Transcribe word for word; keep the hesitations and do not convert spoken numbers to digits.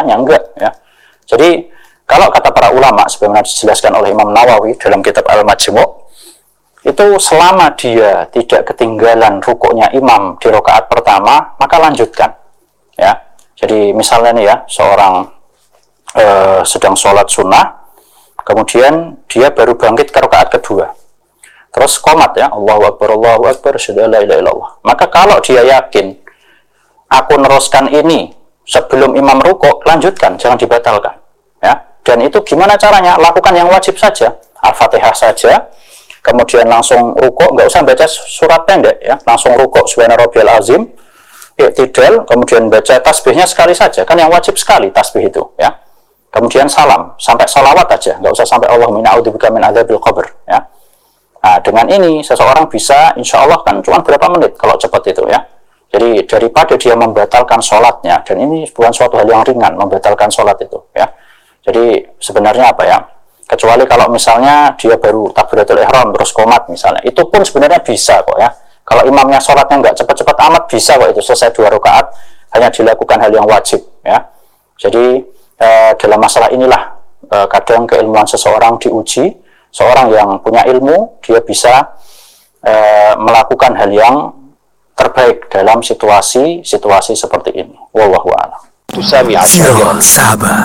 Nyatanya enggak ya. Jadi kalau kata para ulama sebagaimana dijelaskan oleh Imam Nawawi dalam kitab Al-Majmu', itu selama dia tidak ketinggalan rukuknya imam di rakaat pertama, maka lanjutkan ya. Jadi misalnya nih ya, seorang eh, sedang sholat sunnah, kemudian dia baru bangkit ke rakaat kedua, terus qomat ya, Allahu Akbar, Allahu Akbar, asyhadu an la ilaha illallah. Maka kalau dia yakin aku neruskan ini sebelum imam rukuk, lanjutkan, jangan dibatalkan ya. Dan itu gimana caranya? Lakukan yang wajib saja, Al-Fatihah saja, kemudian langsung rukuk, nggak usah baca surat pendek ya, langsung rukuk subhana rabbiyal azim, i'tidal, kemudian baca tasbihnya sekali saja, kan yang wajib sekali tasbih itu ya. Kemudian salam, sampai salawat aja, nggak usah sampai Allahumma a'udzubika min adzabil qabr ya. Nah, dengan ini seseorang bisa, insya Allah kan cuma berapa menit kalau cepat itu ya. Jadi daripada dia membatalkan sholatnya, dan ini bukan suatu hal yang ringan membatalkan sholat itu ya. Jadi sebenarnya apa ya? Kecuali kalau misalnya dia baru takbiratul ihram terus qomat misalnya, itu pun sebenarnya bisa kok ya. Kalau imamnya sholatnya nggak cepat-cepat amat, bisa kok itu selesai dua rakaat, hanya dilakukan hal yang wajib ya. Jadi eh, dalam masalah inilah eh, kadang keilmuan seseorang diuji. Seorang yang punya ilmu, dia bisa eh, melakukan hal yang terbaik dalam situasi-situasi seperti ini. Wallahu a'lam. Siro Sahabat.